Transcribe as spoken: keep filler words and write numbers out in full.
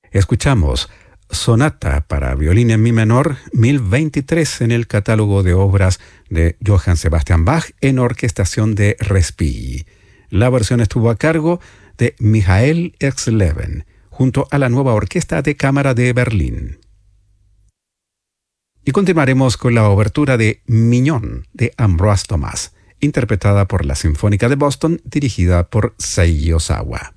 Escuchamos Sonata para violín en mi menor mil veintitrés en el catálogo de obras de Johann Sebastian Bach en orquestación de Respighi. La versión estuvo a cargo de Michael Exleben junto a la nueva Orquesta de Cámara de Berlín. Y continuaremos con la obertura de Mignon de Ambroise Thomas, interpretada por la Sinfónica de Boston dirigida por Seiji Ozawa.